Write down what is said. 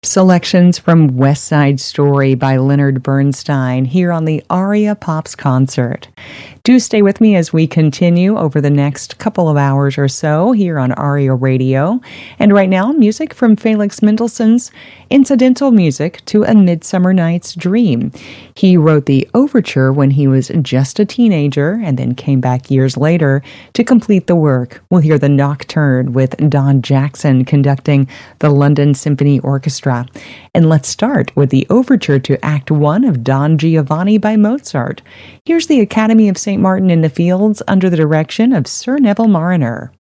Selections from West Side Story by Leonard Bernstein here on the Aria Pops concert. Do stay with me as we continue over the next couple of hours or so here on Aria Radio. And right now, music from Felix Mendelssohn's incidental music to A Midsummer Night's Dream. He wrote the overture when he was just a teenager and then came back years later to complete the work. We'll hear the Nocturne with Don Jackson conducting the London Symphony Orchestra. And let's start with the overture to Act 1 of Don Giovanni by Mozart. Here's the Academy of St. Martin in the Fields under the direction of Sir Neville Marriner.